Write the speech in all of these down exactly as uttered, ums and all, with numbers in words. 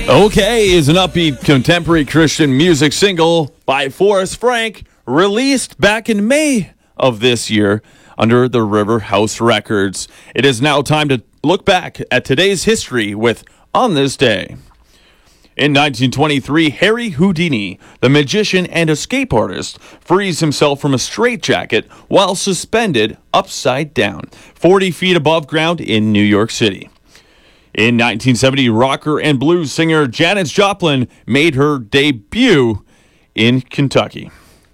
Okay is an upbeat contemporary Christian music single by Forrest Frank, released back in May of this year under the River House Records. It is now time to look back at today's history with On This Day. In nineteen twenty-three, Harry Houdini, the magician and escape artist, frees himself from a straitjacket while suspended upside down, forty feet above ground in New York City. In nineteen seventy, rocker and blues singer Janis Joplin made her debut in Kentucky.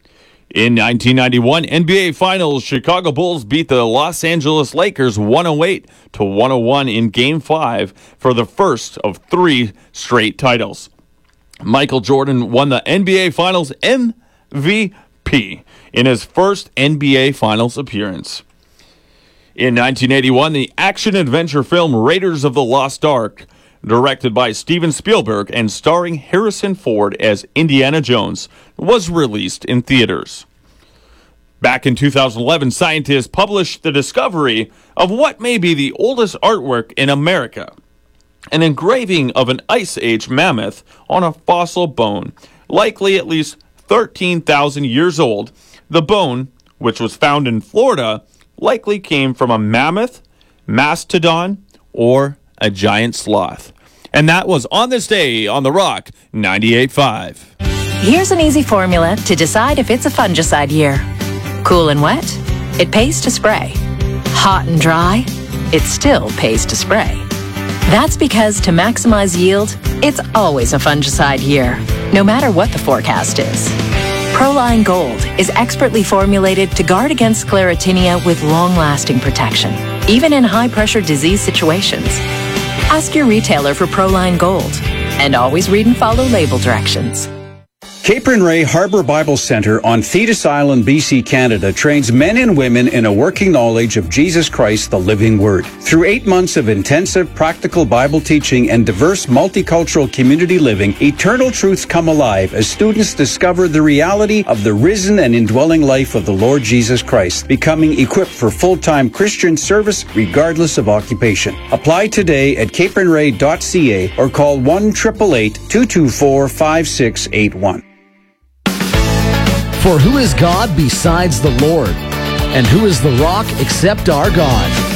In nineteen ninety-one, N B A Finals, Chicago Bulls beat the Los Angeles Lakers one oh eight to one oh one in Game five for the first of three straight titles. Michael Jordan won the N B A Finals M V P in his first N B A Finals appearance. In nineteen eighty-one, the action-adventure film Raiders of the Lost Ark, directed by Steven Spielberg and starring Harrison Ford as Indiana Jones, was released in theaters. Back in two thousand eleven, scientists published the discovery of what may be the oldest artwork in America, an engraving of an Ice Age mammoth on a fossil bone, likely at least thirteen thousand years old. The bone, which was found in Florida, likely came from a mammoth, mastodon, or a giant sloth. And that was On This Day on The Rock ninety-eight point five. Here's an easy formula to decide if it's a fungicide year. Cool and wet, it pays to spray. Hot and dry, it still pays to spray. That's because to maximize yield, it's always a fungicide year, no matter what the forecast is. Proline Gold is expertly formulated to guard against sclerotinia with long-lasting protection, even in high-pressure disease situations. Ask your retailer for Proline Gold, and always read and follow label directions. Capron Ray Harbor Bible Center on Thetis Island, B C, Canada trains men and women in a working knowledge of Jesus Christ, the living Word. Through eight months of intensive practical Bible teaching and diverse multicultural community living, eternal truths come alive as students discover the reality of the risen and indwelling life of the Lord Jesus Christ, becoming equipped for full-time Christian service regardless of occupation. Apply today at capron ray dot c a or call one eight eight eight, two two four, five six eight one. For who is God besides the Lord? And who is the rock except our God?